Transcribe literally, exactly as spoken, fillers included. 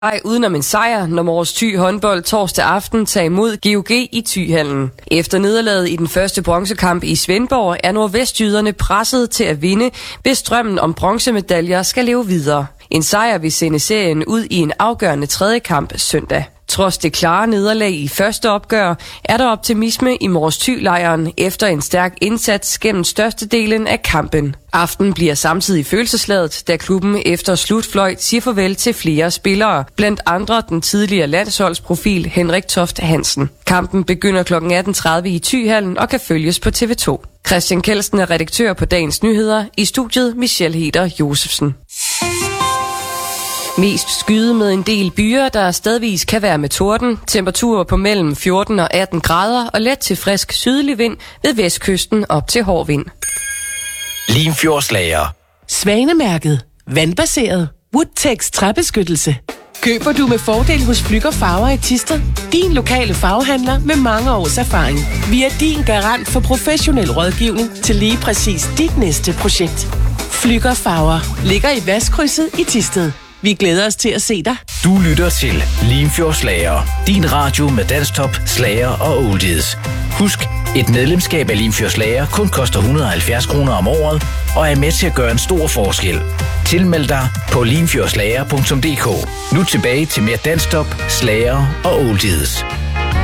Ej, udenom en sejr, når Mors Thy håndbold torsdag aften tager imod G O G i Thyhallen. Efter nederlaget i den første bronzekamp i Svendborg er nordvestjyderne presset til at vinde, hvis drømmen om bronzemedaljer skal leve videre. En sejr vil sende serien ud i en afgørende tredje kamp søndag. Trods det klare nederlag i første opgør, er der optimisme i Mors Thy-lejren efter en stærk indsats gennem størstedelen af kampen. Aften bliver samtidig følelsesladet, da klubben efter slutfløjt siger farvel til flere spillere, blandt andre den tidligere landsholdsprofil Henrik Toft Hansen. Kampen begynder klokken atten tredive i Thyhallen og kan følges på T V to. Christian Kelsten er redaktør på Dagens Nyheder, i studiet Michelle Heder Josefsen. Mest skyde med en del byer, der stedvis kan være med torden. Temperaturer på mellem fjorten og atten grader og let til frisk sydlig vind ved vestkysten op til hård vind. Limfjordslager. Svanemærket. Vandbaseret. Woodtex træbeskyttelse. Køber du med fordel hos Flügger Farver i Thisted? Din lokale farvehandler med mange års erfaring. Vi er din garant for professionel rådgivning til lige præcis dit næste projekt. Flügger Farver ligger i Vestkrydset i Thisted. Vi glæder os til at se dig. Du lytter til Limfjordslager. Din radio med dansktop, slager og oldies. Husk, et medlemskab af Limfjordslager kun koster et hundrede og halvfjerds kroner om året og er med til at gøre en stor forskel. Tilmeld dig på limfjordslager punktum d k. Nu tilbage til mere dansktop, slager og oldies.